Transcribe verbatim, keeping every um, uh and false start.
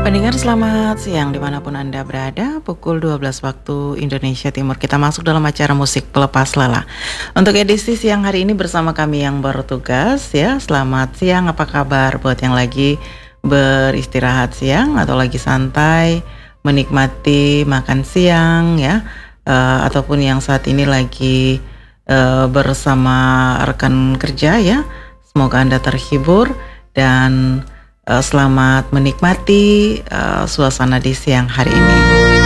Pendengar selamat siang dimanapun Anda berada, pukul dua belas waktu Indonesia Timur kita masuk dalam acara musik pelepas lelah. Untuk edisi siang hari ini bersama kami yang bertugas ya, selamat siang, apa kabar buat yang lagi beristirahat siang atau lagi santai menikmati makan siang ya, uh, ataupun yang saat ini lagi uh, bersama rekan kerja ya, semoga Anda terhibur dan Uh, selamat menikmati uh, suasana di siang hari ini.